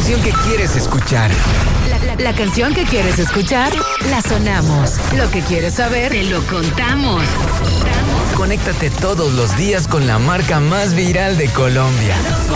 canción que quieres escuchar. La canción que quieres escuchar, la sonamos. Lo que quieres saber, te lo contamos. Conéctate todos los días con la marca más viral de Colombia.